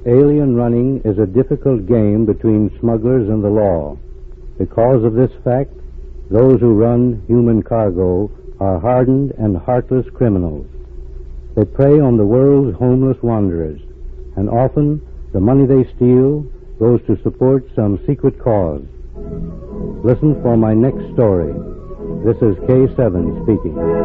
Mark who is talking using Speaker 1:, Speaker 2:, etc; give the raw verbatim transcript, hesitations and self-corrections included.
Speaker 1: Alien running is a difficult game between smugglers and the law. Because of this fact, those who run human cargo are hardened and heartless criminals. They prey on the world's homeless wanderers, and often the money they steal goes to support some secret cause. Listen for my next story. This is K seven speaking.